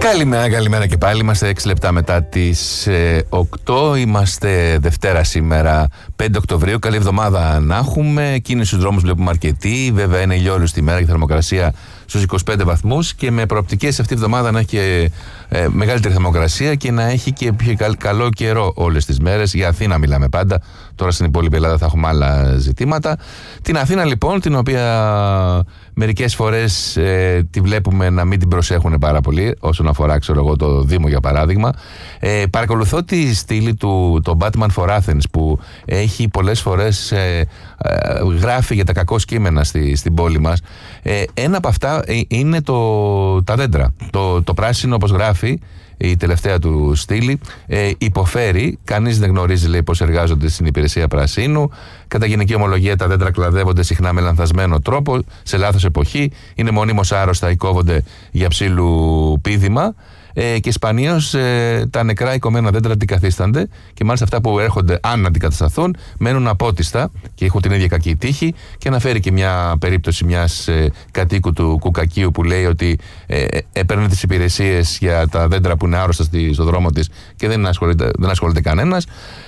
Καλημέρα και πάλι. Είμαστε 6 λεπτά μετά τις 8. Είμαστε Δευτέρα σήμερα, 5 Οκτωβρίου. Καλή εβδομάδα να έχουμε. Κίνηση στους δρόμους βλέπουμε αρκετή. Βέβαια είναι ηλιόλουστη ημέρα και θερμοκρασία στους 25 βαθμούς. Και με προοπτικές αυτή τη εβδομάδα να έχει και μεγαλύτερη θερμοκρασία και να έχει και πιο καλό καιρό όλες τις μέρες. Για Αθήνα μιλάμε πάντα. Τώρα στην υπόλοιπη Ελλάδα θα έχουμε άλλα ζητήματα. Την Αθήνα λοιπόν, την οποία μερικές φορές τη βλέπουμε να μην την προσέχουν πάρα πολύ όσον αφορά, ξέρω εγώ, το Δήμο για παράδειγμα. Παρακολουθώ τη στήλη του το Batman for Athens, που έχει πολλές φορές γράφει για τα κακό κείμενα στην πόλη μας. Ένα από αυτά είναι τα δέντρα. Το πράσινο, όπως γράφει η τελευταία του στήλη, υποφέρει. Κανείς δεν γνωρίζει, λέει, πώς εργάζονται στην υπηρεσία πρασίνου. Κατά γενική ομολογία, τα δέντρα κλαδεύονται συχνά με λανθασμένο τρόπο, σε λάθος εποχή, είναι μονίμως άρρωστα ή κόβονται για ψήλου πήδημα. Και σπανίως τα νεκρά οικωμένα δέντρα αντικαθίστανται, και μάλιστα αυτά που έρχονται, αν αντικατασταθούν, μένουν απότιστα και έχουν την ίδια κακή τύχη. Και αναφέρει και μια περίπτωση μιας κατοίκου του Κουκακίου που λέει ότι έπαιρνε τις υπηρεσίες για τα δέντρα που είναι άρρωστα στο δρόμο της και δεν ασχολείται κανένας.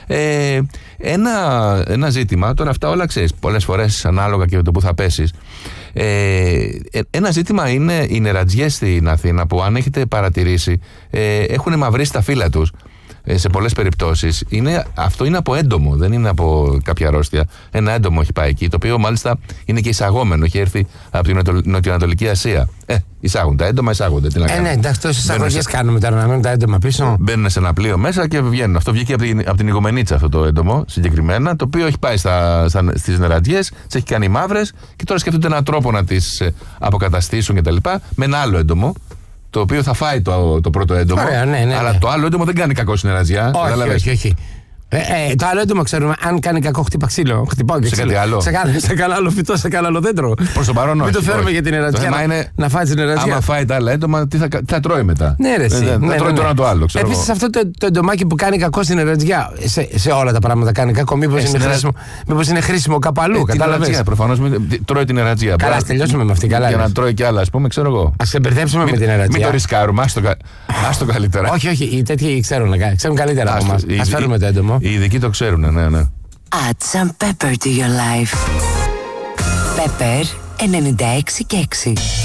Ένα ζήτημα, τώρα αυτά όλα ξέρεις, πολλές φορές ανάλογα και με το που θα πέσεις. Ένα ζήτημα είναι οι νερατζιές στην Αθήνα, που αν έχετε παρατηρήσει έχουν μαυρίσει τα φύλλα τους σε πολλές περιπτώσεις. Αυτό είναι από έντομο, δεν είναι από κάποια αρρώστια. Ένα έντομο έχει πάει εκεί, το οποίο μάλιστα είναι και εισαγόμενο, έχει έρθει από την Νοτιοανατολική Ασία. Εισάγουν τα έντομα, εισάγονται. Τι να κάνουμε. Ναι, εντάξει, τόσες εισαγωγές κάνουμε τώρα, να μένουν τα έντομα πίσω. Μπαίνουν σε ένα πλοίο μέσα και βγαίνουν. Αυτό βγήκε από την Ηγομενίτσα, αυτό το έντομο συγκεκριμένα, το οποίο έχει πάει στις νερατζιές, τις έχει κάνει μαύρες και τώρα σκέφτονται έναν τρόπο να τις αποκαταστήσουν κτλ. Με ένα άλλο έντομο, το οποίο θα φάει το πρώτο έντομο. Ωραία, ναι. Αλλά το άλλο έντομο δεν κάνει κακό στην νερατζιά. Όχι. Το άλλο έντομο ξέρουμε, αν κάνει κακό, χτυπά ξύλο. Χτυπάω και σε ξύλο. κάτι άλλο. Σε κανένα άλλο φυτό, σε κανένα άλλο δέντρο. Προς το παρόν, όχι. Μην το φέρουμε για την νερατζιά. Να φάει την νερατζιά. Άμα φάει τα άλλα έντομα, τι θα τρώει μετά. Ναι, ρε. Θα τρώει τώρα το άλλο. Επίσης, αυτό το εντομάκι που κάνει κακό στην νερατζιά, σε όλα τα πράγματα κάνει κακό. Μήπως είναι χρήσιμο κάπου αλλού. Κατάλαβες. Προφανώς τρώει την νερατζιά. Καλά, τελειώσουμε με αυτή. Για να τρώει κι άλλα, ας πούμε, ξέρω εγώ. Ας ξεμπερδέψουμε με την νερατζιά. Μην το ρισκάρουμε, άστο καλύτερα. Όχι, οι τέτοιοι ξέρουν καλύτερα από εμάς. Ας φέρουμε το έντομο. Οι ειδικοί το ξέρουν. Ναι. Add some pepper to your life. Pepper 96 και 6.